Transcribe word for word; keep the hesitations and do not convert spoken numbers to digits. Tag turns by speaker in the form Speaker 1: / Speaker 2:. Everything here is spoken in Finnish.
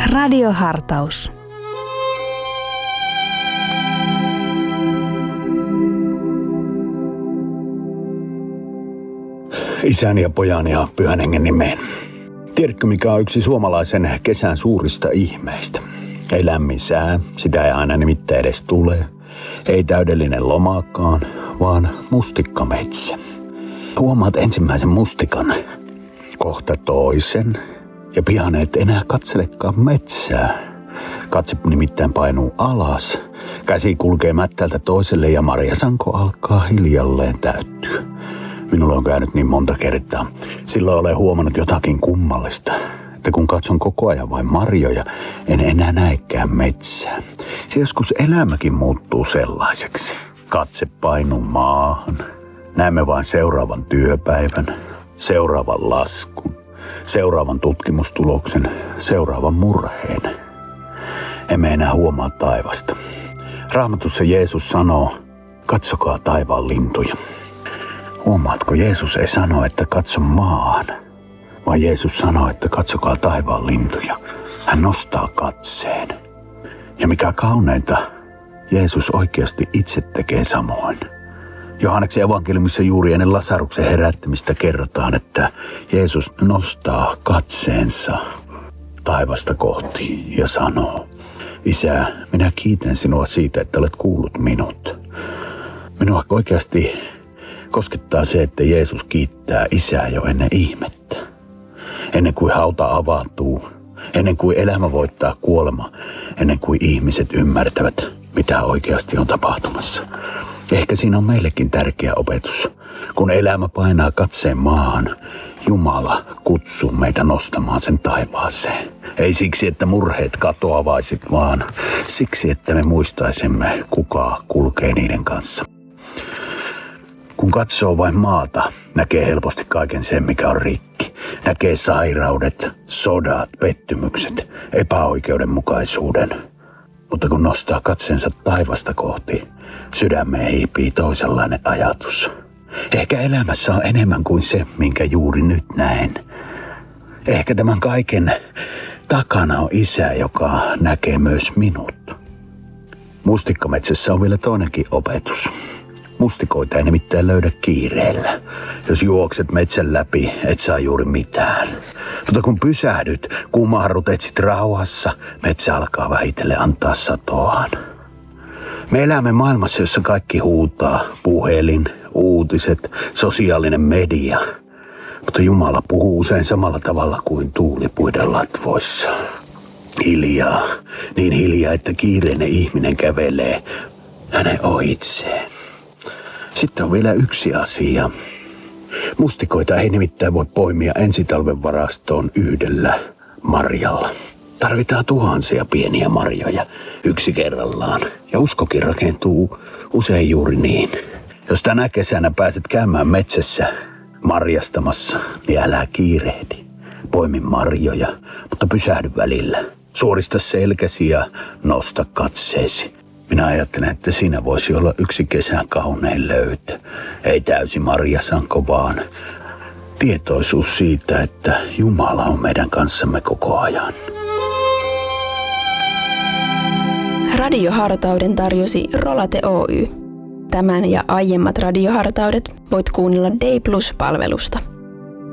Speaker 1: Radiohartaus.
Speaker 2: Isän ja pojan ja pyhän hengen nimeen. Tiedätkö, mikä on yksi suomalaisen kesän suurista ihmeistä? Ei lämmin sää, sitä ei aina nimittäin edes tule. Ei täydellinen lomakaan, vaan mustikkametsä. Huomaat ensimmäisen mustikan, kohta toisen, ja pian et enää katselekaan metsää. Katse nimittäin painuu alas, käsi kulkee mättältä toiselle ja marjasanko alkaa hiljalleen täyttyä. Minulla on käynyt niin monta kertaa. Silloin olen huomannut jotakin kummallista, että kun katson koko ajan vain marjoja, en enää näekään metsää. Ja joskus elämäkin muuttuu sellaiseksi. Katse painuu maahan. Näemme vain seuraavan työpäivän, seuraavan laskun, seuraavan tutkimustuloksen, seuraavan murheen. Emme enää huomaa taivasta. Raamatussa Jeesus sanoo, katsokaa taivaan lintuja. Huomaatko, Jeesus ei sano, että katso maahan, vaan Jeesus sanoo, että katsokaa taivaan lintuja. Hän nostaa katseen. Ja mikä kauneinta, Jeesus oikeasti itse tekee samoin. Johanneksen evankeliumissa juuri ennen Lasaruksen herättämistä kerrotaan, että Jeesus nostaa katseensa taivasta kohti ja sanoo, Isä, minä kiitän sinua siitä, että olet kuullut minut. Minua oikeasti koskettaa se, että Jeesus kiittää Isää jo ennen ihmettä. Ennen kuin hauta avautuu, ennen kuin elämä voittaa kuolema, ennen kuin ihmiset ymmärtävät, mitä oikeasti on tapahtumassa. Ehkä siinä on meillekin tärkeä opetus. Kun elämä painaa katseen maahan, Jumala kutsuu meitä nostamaan sen taivaaseen. Ei siksi, että murheet katoavaisit, vaan siksi, että me muistaisimme, kuka kulkee niiden kanssa. Kun katsoo vain maata, näkee helposti kaiken sen, mikä on rikki. Näkee sairaudet, sodat, pettymykset, epäoikeudenmukaisuuden. Mutta kun nostaa katseensa taivasta kohti, sydämeen hiipii toisenlainen ajatus. Ehkä elämässä on enemmän kuin se, minkä juuri nyt näen. Ehkä tämän kaiken takana on Isä, joka näkee myös minut. Mustikkametsässä on vielä toinenkin opetus. Mustikoita ei nimittäin löydä kiireellä. Jos juokset metsän läpi, et saa juuri mitään. Mutta kun pysähdyt, kumarrut, etsit rauhassa, metsä alkaa vähitellen antaa satoaan. Me elämme maailmassa, jossa kaikki huutaa. Puhelin, uutiset, sosiaalinen media. Mutta Jumala puhuu usein samalla tavalla kuin tuuli puiden latvoissa. Hiljaa, niin hiljaa, että kiireinen ihminen kävelee hänen ohitseen. Sitten on vielä yksi asia. Mustikoita ei nimittäin voi poimia ensitalven varastoon yhdellä marjalla. Tarvitaan tuhansia pieniä marjoja yksi kerrallaan. Ja uskokin rakentuu usein juuri niin. Jos tänä kesänä pääset käymään metsässä marjastamassa, niin älä kiirehdi. Poimi marjoja, mutta pysähdy välillä. Suorista selkäsi ja nosta katseesi. Minä ajattelen, että siinä voisi olla yksi kesän kaunein löytö. Ei täysi marjasanko, vaan tietoisuus siitä, että Jumala on meidän kanssamme koko ajan.
Speaker 1: Radiohartauden tarjosi Rolate Oy. Tämän ja aiemmat radiohartaudet voit kuunnella Day Plus-palvelusta.